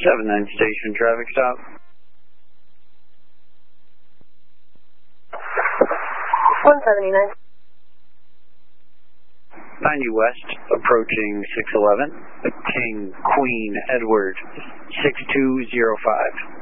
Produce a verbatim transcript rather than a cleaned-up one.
seven nine station traffic stop. one seventy-nine. ninety West, approaching six eleven. King, Queen, Edward, six two zero five.